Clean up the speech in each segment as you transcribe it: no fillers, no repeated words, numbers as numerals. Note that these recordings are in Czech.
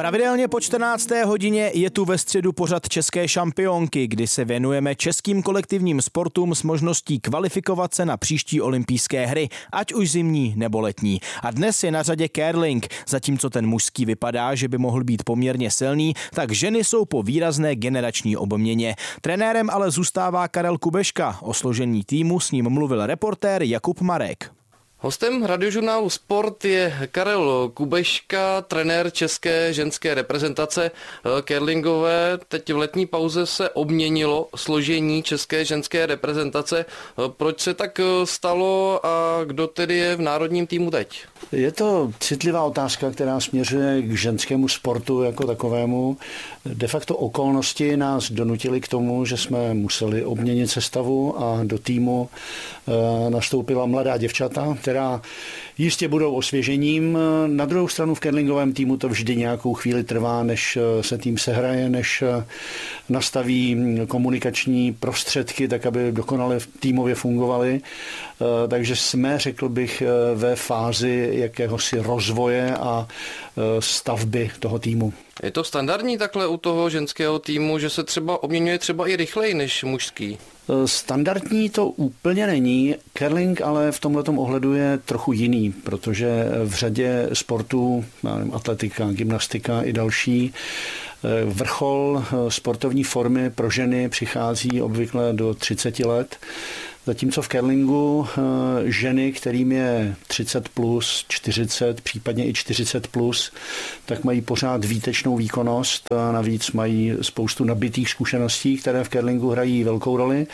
Pravidelně po 14. hodině je tu ve středu pořad České šampionky, kdy se věnujeme českým kolektivním sportům s možností kvalifikovat se na příští olympijské hry, ať už zimní nebo letní. A dnes je na řadě curling. Zatímco ten mužský vypadá, že by mohl být poměrně silný, tak ženy jsou po výrazné generační obměně. Trenérem ale zůstává Karel Kubeška. O složení týmu s ním mluvil reportér Jakub Marek. Hostem radiožurnálu Sport je Karel Kubeška, trenér české ženské reprezentace curlingové. Teď v letní pauze se obměnilo složení české ženské reprezentace. Proč se tak stalo a kdo tedy je v národním týmu teď? Je to citlivá otázka, která směřuje k ženskému sportu jako takovému. De facto okolnosti nás donutily k tomu, že jsme museli obměnit sestavu a do týmu nastoupila mladá děvčata, která jistě budou osvěžením. Na druhou stranu v curlingovém týmu to vždy nějakou chvíli trvá, než se tým sehraje, než nastaví komunikační prostředky, tak aby dokonale týmově fungovaly. Takže jsme, řekl bych, ve fázi jakéhosi rozvoje a stavby toho týmu. Je to standardní takhle u toho ženského týmu, že se třeba obměňuje třeba i rychleji než mužský? Standardní to úplně není. Curling ale v tomhletom ohledu je trochu jiný, protože v řadě sportů, atletika, gymnastika i další, vrchol sportovní formy pro ženy přichází obvykle do 30 let. Zatímco v curlingu ženy, kterým je 30 plus, 40, případně i 40 plus, tak mají pořád výtečnou výkonnost a navíc mají spoustu nabitých zkušeností, které v curlingu hrají velkou roli.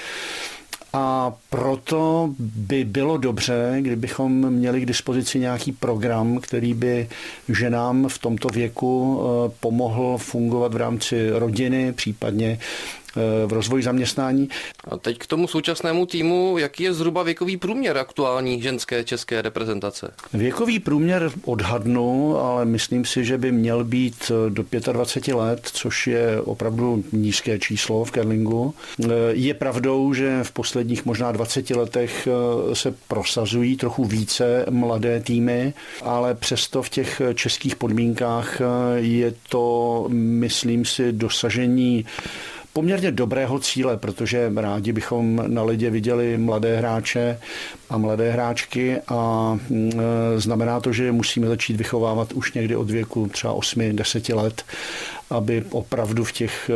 A proto by bylo dobře, kdybychom měli k dispozici nějaký program, který by ženám v tomto věku pomohl fungovat v rámci rodiny, případně v rozvoji zaměstnání. A teď k tomu současnému týmu, jaký je zhruba věkový průměr aktuální ženské české reprezentace? Věkový průměr odhadnu, ale myslím si, že by měl být do 25 let, což je opravdu nízké číslo v curlingu. Je pravdou, že v posledních možná 20 letech se prosazují trochu více mladé týmy, ale přesto v těch českých podmínkách je to, myslím si, dosažení poměrně dobrého cíle, protože rádi bychom na ledě viděli mladé hráče a mladé hráčky a znamená to, že musíme začít vychovávat už někdy od věku třeba 8-10 let, aby opravdu v těch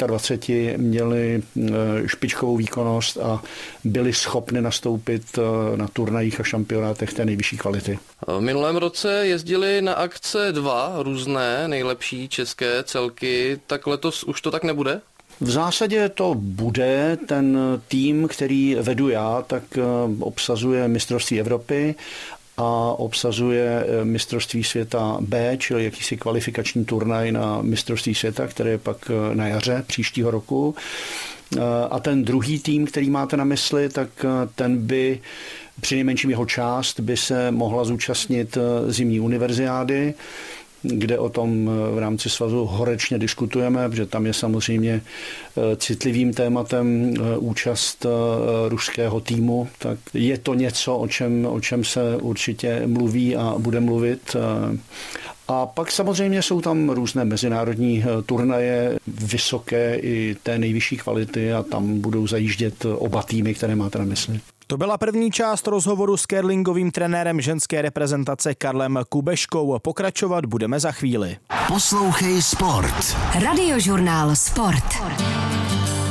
25 měli špičkovou výkonnost a byli schopni nastoupit na turnajích a šampionátech té nejvyšší kvality. V minulém roce jezdili na akce 2 různé nejlepší české celky, tak letos už to tak nebude? V zásadě to bude. Ten tým, který vedu já, tak obsazuje mistrovství Evropy a obsazuje mistrovství světa B, čili jakýsi kvalifikační turnaj na mistrovství světa, které je pak na jaře příštího roku. A ten druhý tým, který máte na mysli, tak ten by přinejmenším jeho část by se mohla zúčastnit zimní univerziády, kde o tom v rámci svazu horečně diskutujeme, protože tam je samozřejmě citlivým tématem účast ruského týmu. Tak je to něco, o čem se určitě mluví a bude mluvit. A pak samozřejmě jsou tam různé mezinárodní turnaje, vysoké i té nejvyšší kvality a tam budou zajíždět oba týmy, které máte na mysli. To byla první část rozhovoru s curlingovým trenérem ženské reprezentace Karlem Kubeškou. Pokračovat budeme za chvíli. Poslouchej Sport. Radiožurnál Sport.